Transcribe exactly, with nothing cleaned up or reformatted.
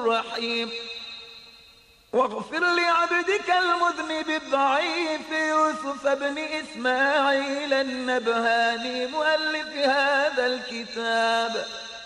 رحيم. واغفر لعبدك المذنب الضعيف يوسف بن إسماعيل النبهاني مؤلف هذا الكتاب